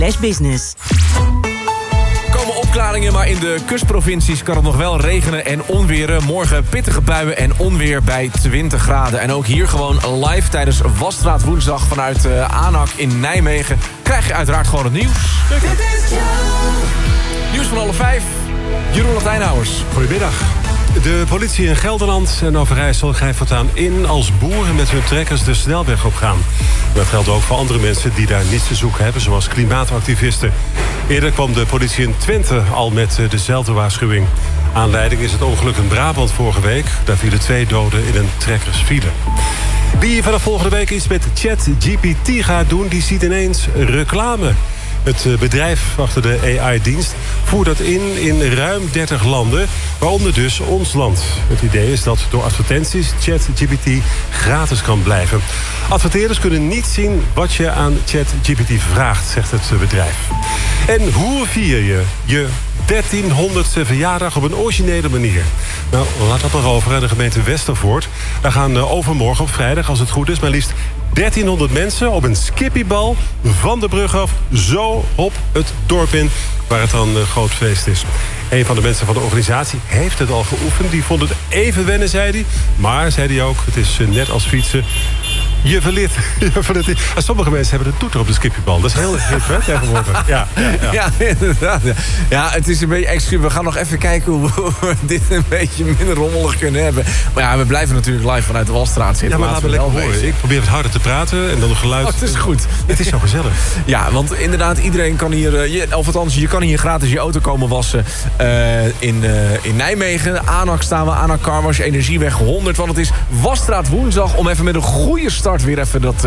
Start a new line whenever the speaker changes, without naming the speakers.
www.nsd.nl/business.
Komen opklaringen, maar in de kustprovincies kan het nog wel regenen en onweren. Morgen pittige buien en onweer bij 20 graden. En ook hier gewoon live tijdens Wasstraat woensdag vanuit ANAC in Nijmegen. Krijg je uiteraard gewoon het nieuws. Nieuws van 5:30. Jeroen Latijnhouwers.
Goedemiddag. De politie in Gelderland en Overijssel grijpt voortaan in als boeren met hun trekkers de snelweg op gaan. Dat geldt ook voor andere mensen die daar niets te zoeken hebben, zoals klimaatactivisten. Eerder kwam de politie in Twente al met dezelfde waarschuwing. Aanleiding is het ongeluk in Brabant vorige week. Daar vielen 2 doden in een trekkersfile. Wie vanaf volgende week iets met ChatGPT gaat doen, die ziet ineens reclame. Het bedrijf achter de AI-dienst voert dat in ruim 30 landen, waaronder dus ons land. Het idee is dat door advertenties ChatGPT gratis kan blijven. Adverteerders kunnen niet zien wat je aan ChatGPT vraagt, zegt het bedrijf. En hoe vier je je 1300ste verjaardag op een originele manier? Nou, laat dat maar over aan de gemeente Westervoort. Daar gaan overmorgen op vrijdag, als het goed is, maar liefst 1300 mensen op een skippiebal van de brug af, zo op het dorp in, waar het dan een groot feest is. Een van de mensen van de organisatie heeft het al geoefend. Die vond het even wennen, zei hij. Maar, zei hij ook, het is net als fietsen. Je verleert. Sommige mensen hebben een toeter op de skippiebal. Dat is heel hip, hè, tegenwoordig. Ja,
inderdaad. Ja, het is een beetje excuus. We gaan nog even kijken hoe we dit een beetje minder rommelig kunnen hebben. Maar ja, we blijven natuurlijk live vanuit de Walstraat zitten.
Ja, maar laten we lekker horen. Ik probeer wat harder te praten en dan het geluid.
Het is goed.
Het is zo gezellig.
Ja, want inderdaad, iedereen kan hier, of althans, je kan hier gratis je auto komen wassen in Nijmegen. ANAC staan we, ANAC Car Wash, Energieweg 100. Want het is Wasstraat woensdag om even met een goede start weer even dat